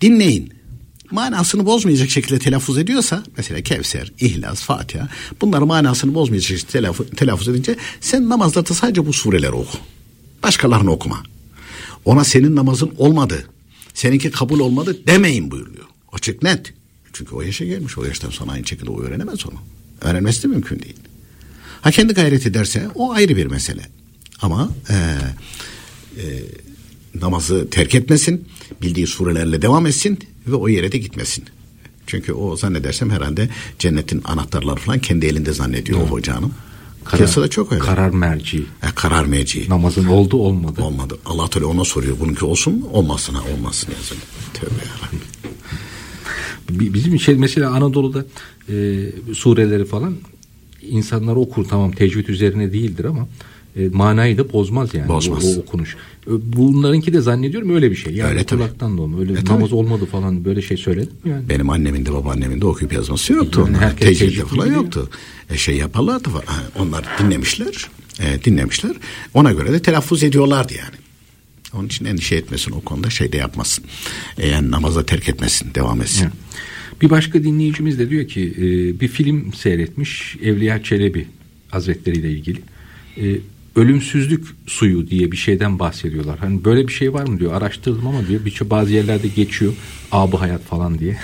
dinleyin. Manasını bozmayacak şekilde telaffuz ediyorsa, mesela Kevser, İhlas, Fatiha, bunları manasını bozmayacak şekilde telaffuz edince sen namazda sadece bu sureleri oku. Başkalarını okuma. Ona senin namazın olmadı, seninki kabul olmadı demeyin buyuruyor. Açık net. Çünkü o yaşa gelmiş, o yaştan sonra aynı şekilde o öğrenemez onu. Öğrenmesi de mümkün değil. Ha kendi gayret ederse o ayrı bir mesele. Ama namazı terk etmesin, bildiği surelerle devam etsin ve o yere de gitmesin. Çünkü o zannedersem herhalde cennetin anahtarları falan kendi elinde zannediyor o hocanın. Piyasada çok öyle. Karar merci. Karar merci. Namazın oldu olmadı. Olmadı. Allah Teala ona soruyor. Bununki olsun mu? Olmasın yazın. Tövbe yarabbim. Bizim mesela Anadolu'da sureleri falan insanlar okur, tamam tecvid üzerine değildir ama manayı da bozmaz yani. Bozmaz. O okunuş. Bunlarınki de zannediyorum öyle bir şey. Yani öyle kulaktan da olma. Öyle namaz olmadı falan böyle şey söyledim yani. Benim annemin de babaannemin de okuyup yazması yoktu. Yani tecvid falan yoktu. Yaparlardı. Onlar dinlemişler. Ona göre de telaffuz ediyorlardı yani. Onun için endişe etmesin o konuda, de yapmasın. Yani namaza terk etmesin, devam etsin. Evet. Bir başka dinleyicimiz de diyor ki bir film seyretmiş Evliya Çelebi Hazretleri ile ilgili. Ölümsüzlük suyu diye bir şeyden bahsediyorlar. Hani böyle bir şey var mı diyor. Araştırdım ama diyor bazı yerlerde geçiyor. Ab-ı hayat falan diye.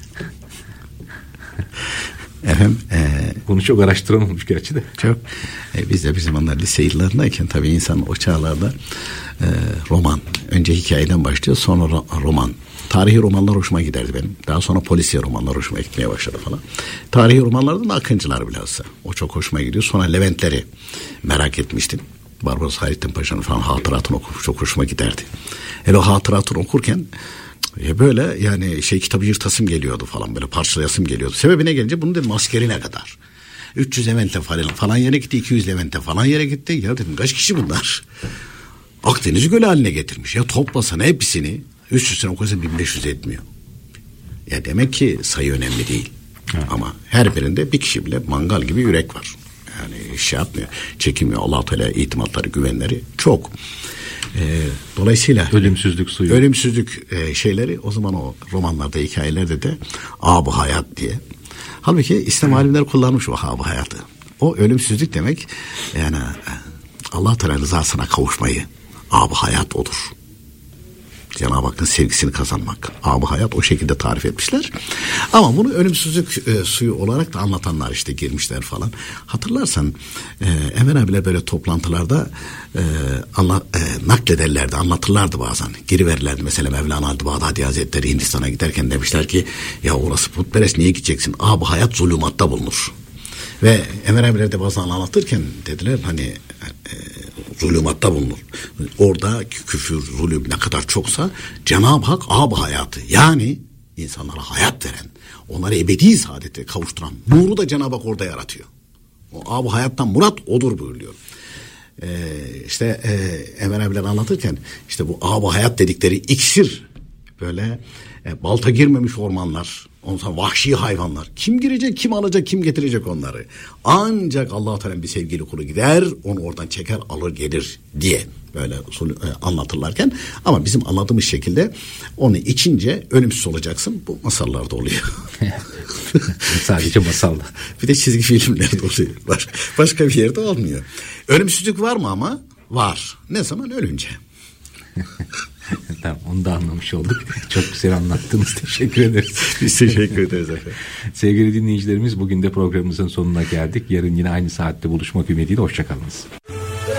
Efendim, bunu çok araştıran olmuş gerçi de. Çok. Biz de bizim onlar lise yıllarındayken tabii insan o çağlarda roman, önce hikayeden başlıyor, sonra roman. Tarihi romanlar hoşuma giderdi benim. Daha sonra polisiye romanlar hoşuma gitmeye başladı falan. Tarihi romanlardan da Akıncılar bilhassa. O çok hoşuma gidiyor. Sonra Leventleri merak etmiştim. Barbaros Hayrettin Paşa'nın falan hatıratını okumuş. Çok hoşuma giderdi. Hele o hatıratını okurken böyle yani kitabı yırtasım geliyordu falan, böyle parçalayasım geliyordu. Sebebine gelince bunu dedim askerine kadar. 300 Levent'e falan yere gitti, 200 Levent'e falan yere gitti. Ya dedim kaç kişi bunlar? Akdeniz Gölü haline getirmiş. Ya toplasana hepsini üst üstüne okursa 1500 etmiyor. Ya demek ki sayı önemli değil. Evet. Ama her birinde bir kişi bile mangal gibi yürek var. Yani yapmıyor, çekinmiyor. Allah-u Teala itimatları, güvenleri çok. Dolayısıyla ölümsüzlük suyu. Ölümsüzlük şeyleri o zaman o romanlarda, hikayelerde de ab-ı hayat diye. Halbuki İslam alimleri kullanmış o ab-ı hayatı. O ölümsüzlük demek yani Allah Teala rızasına kavuşmayı. Ab-ı hayat odur. Cenab-ı Hakk'ın sevgisini kazanmak. Ab-ı hayat o şekilde tarif etmişler. Ama bunu ölümsüzlük suyu olarak da anlatanlar girmişler falan. Hatırlarsan Enver abiler böyle toplantılarda naklederlerdi, anlatırlardı bazen. Geri verirlerdi. Mesela Mevlana Bağdadi Hazretleri Hindistan'a giderken demişler ki ya orası putperest, niye gideceksin? Ab-ı hayat zulümatta bulunur. Ve Enver abiler de bazen anlatırken dediler hani zulümatta bulunur. Orada küfür, zulüm ne kadar çoksa Cenab-ı Hak ab-ı hayatı, yani insanlara hayat veren, onları ebedi saadete kavuşturan nuru da Cenab-ı Hak orada yaratıyor. O ab-ı hayattan murat odur buyuruyor. Enver abiler anlatırken bu ab-ı hayat dedikleri iksir, böyle balta girmemiş ormanlar, ondan sonra vahşi hayvanlar. Kim girecek, kim alacak, kim getirecek onları? Ancak Allah-u Teala'nın bir sevgili kulu gider, onu oradan çeker, alır gelir diye böyle anlatırlarken, ama bizim anladığımız şekilde onu içince ölümsüz olacaksın. Bu masallarda oluyor. Sadece masalda. Bir de çizgi filmlerde oluyor. Başka bir yerde olmuyor. Ölümsüzlük var mı ama? Var. Ne zaman? Ölünce. Tamam, onu da anlamış olduk. Çok güzel anlattınız. Teşekkür ederiz. Biz teşekkür ederiz efendim. Sevgili dinleyicilerimiz, bugün de programımızın sonuna geldik. Yarın yine aynı saatte buluşmak ümidiyle. Hoşçakalınız.